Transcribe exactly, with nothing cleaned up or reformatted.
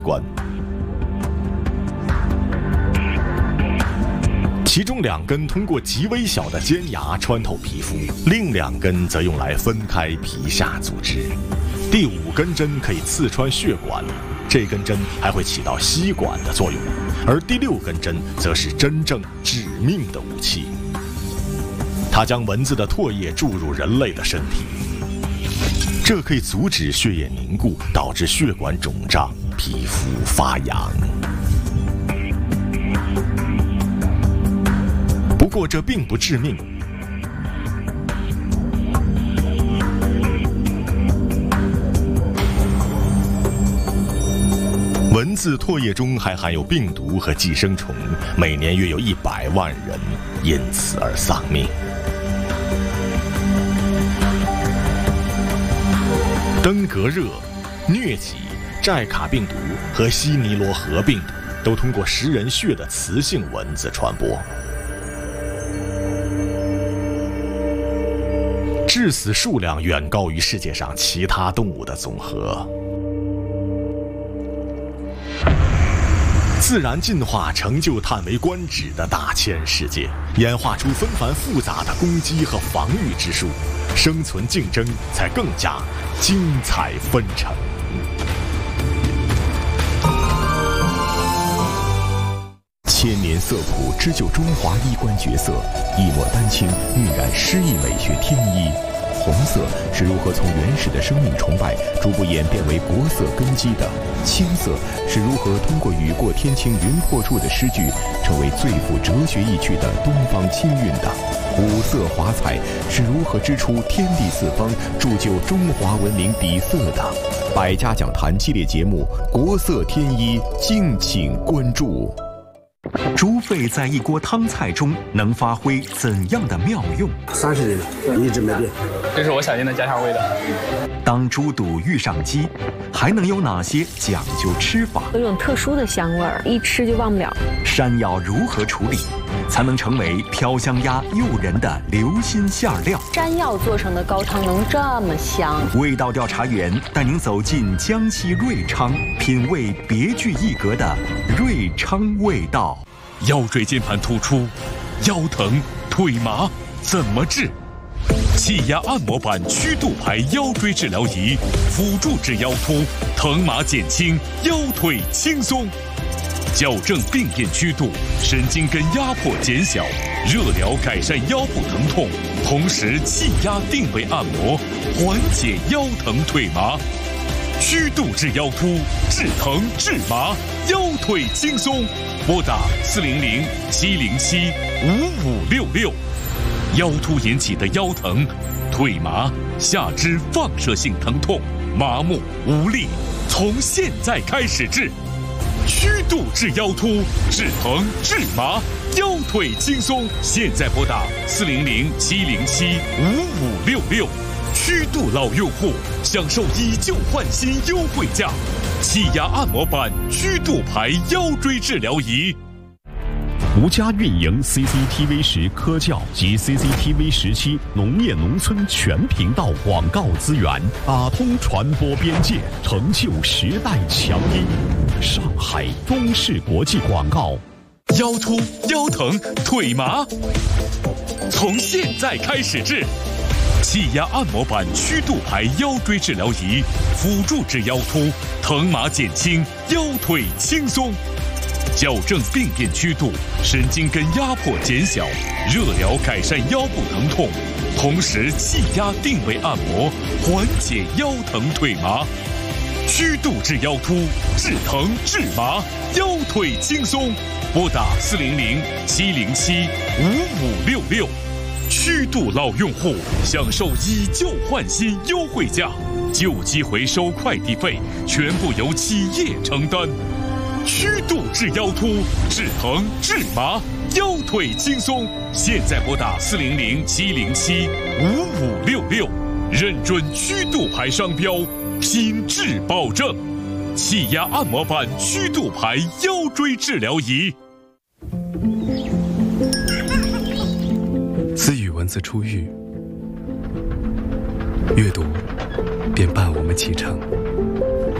关。其中两根通过极微小的尖牙穿透皮肤，另两根则用来分开皮下组织。第五根针可以刺穿血管，这根针还会起到吸管的作用，而第六根针则是真正致命的武器。它将蚊子的唾液注入人类的身体，这可以阻止血液凝固，导致血管肿胀、皮肤发痒。不过这并不致命。蚊子唾液中还含有病毒和寄生虫，每年约有一百万人因此而丧命。登革热、疟疾、寨卡病毒和西尼罗河病毒都通过食人血的雌性蚊子传播。致死数量远高于世界上其他动物的总和。自然进化成就叹为观止的大千世界，演化出纷繁复杂的攻击和防御之术，生存竞争才更加精彩纷呈。 千年色谱织就中华衣冠绝色，一抹丹青晕染诗意美学天衣。红色是如何从原始的生命崇拜逐步演变为国色根基的，青色是如何通过雨过天晴云破处的诗句成为最富哲学意趣的东方清韵的，五色华彩是如何织出天地四方铸就中华文明底色的。百家讲坛系列节目《国色天衣》，敬请关注。 猪肺在一锅汤菜中能发挥怎样的妙用？ 三十年一直没变， 这是我小店的家乡味的。 当猪肚遇上鸡，还能有哪些讲究吃法？ 有一种特殊的香味儿，一吃就忘不了。 山药如何处理，才能成为飘香鸭诱人的流心馅料？ 山药做成的高汤能这么香？ 味道调查员带您走进江西瑞昌，品味别具一格的瑞昌味道。 腰椎间盘突出、腰疼、腿麻怎么治？气压按摩板曲度牌腰椎治疗仪，辅助治腰突，疼麻减轻，腰腿轻松。矫正病变曲度，神经根压迫减小，热疗改善腰部疼痛，同时气压定位按摩，缓解腰疼腿麻。曲度治腰突，治疼治麻，腰腿轻松。拨打四零零七零七五五六六。腰突引起的腰疼、腿麻、下肢放射性疼痛、麻木无力，从现在开始治。曲度治腰突，治疼治麻，腰腿轻松。现在拨打四零零七零七五五六六。曲度老用户享受以旧换新优惠价，气压按摩板曲度牌腰椎治疗仪。 独家运营 C C T V 十科教及 C C T V 十七农业农村全频道广告资源，打通传播边界，成就时代强音。上海中视国际广告。 腰突、腰疼、腿麻，从现在开始治。气压按摩板曲度牌腰椎治疗仪，辅助治腰突，疼麻减轻，腰腿轻松。矫正病变曲度，神经根压迫减小，热疗改善腰部疼痛，同时气压定位按摩，缓解腰疼腿麻。曲度治腰突，治疼治麻，腰腿轻松。拨打四零零七零七五五六六。曲度老用户享受以旧换新优惠价，旧机回收快递费全部由企业承担。曲度治腰突，治疼治麻，腰腿轻松。现在拨打四零零七零七五五六六，认准曲度牌商标，品质保证。气压按摩板曲度牌腰椎治疗仪。 自与蚊子出狱，阅读便伴我们启程。